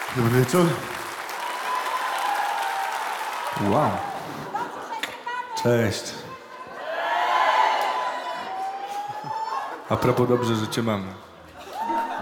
Dobry wieczór. Wow. Cześć. A propos, dobrze, że cię mamy.